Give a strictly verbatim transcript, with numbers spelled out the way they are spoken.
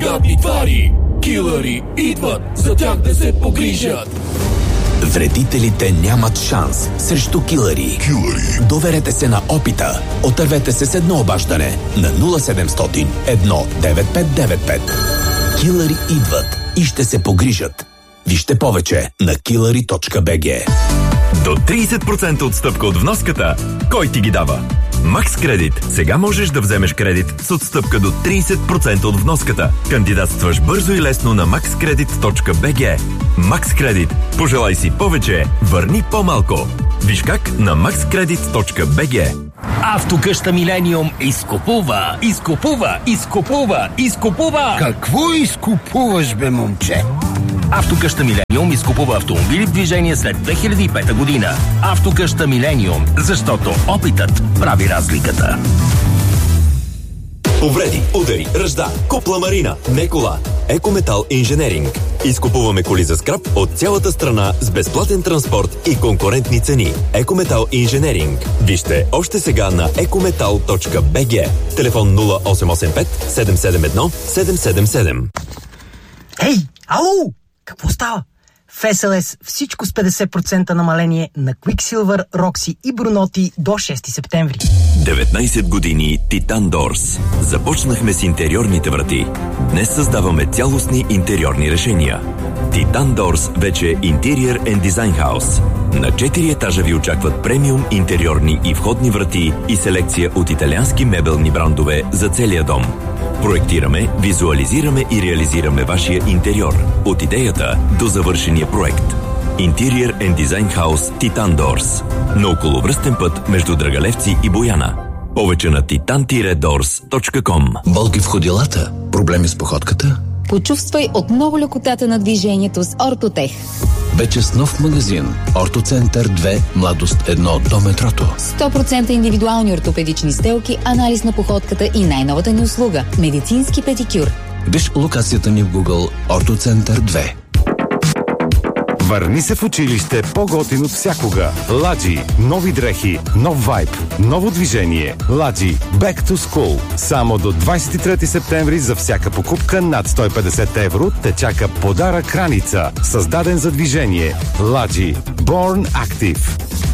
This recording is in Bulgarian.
гадни твари. Килъри идват, за тях да се погрижат. Вредителите нямат шанс срещу килъри. Килъри. Доверете се на опита. Отървете се с едно обаждане на нула седемстотин едно девет пет девет пет. Килъри идват и ще се погрижат. Вижте повече на килъри точка би джи. До трийсет процента отстъпка от вноската. Кой ти ги дава? Макс Кредит. Сега можеш да вземеш кредит с отстъпка до трийсет процента от вноската. Кандидатстваш бързо и лесно на макс кредит точка би джи. Макс Кредит. Пожелай си повече, върни по-малко. Виж как на макс кредит точка би джи. Автокъща Милениум изкупува, изкупува, изкупува, изкупува! Какво изкупуваш, бе, момче? Автокъща Милениум изкупува автомобили в движение след две хиляди и пета година. Автокъща Милениум, защото опитът прави разликата. Повреди, удари, ръжда, купла марина, не кола. Екометал инженеринг. Изкупуваме коли за скрап от цялата страна с безплатен транспорт и конкурентни цени. Екометал инженеринг. Вижте още сега на екометал точка би джи. Телефон нула осем осем пет седем седем едно седем седем седем. Ей, ало! Какво става? В ес ел ес всичко с петдесет процента намаление на Quicksilver, Roxy и Brunotti до шести септември. деветнайсет години Титан Doors. Започнахме с интериорните врати. Днес създаваме цялостни интериорни решения. Титан Doors вече е Interior and Design House. На четири етажа ви очакват премиум интериорни и входни врати и селекция от италиански мебелни брандове за целия дом. Проектираме, визуализираме и реализираме вашия интериор. От идеята до завършения проект. Interior and Design House Titan Doors. На околовръстен път между Драгалевци и Бояна. Повече на титан дорс точка ком. Болки в ходилата? Проблеми с походката? Почувствай отново лекотата на движението с Ортотех. Вече с нов магазин Ортоцентър две, Младост едно до метрото. сто процента индивидуални ортопедични сделки, анализ на походката и най-новата ни услуга – медицински педикюр. Виж локацията ни в Google Ортоцентър две. Върни се в училище по-готин от всякога. Ладжи. Нови дрехи, нов вайб, ново движение. Ладжи. Back to school. Само до двайсет и трети септември за всяка покупка над сто и петдесет евро те чака подарък раница. Създаден за движение. Ладжи. Born Active.